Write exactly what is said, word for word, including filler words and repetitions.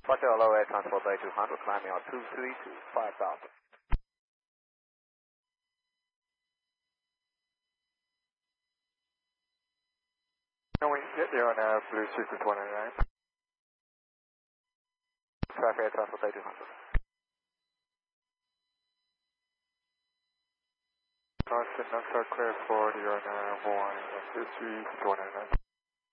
Roger, low air transport bay two hundred, climbing out two three two, five thousand. Can we get there on uh, Blue Super one oh nine? Traffic air transport bay two hundred. Austin, that's our clear forward, you're on uh, one, Blue Super one oh nine.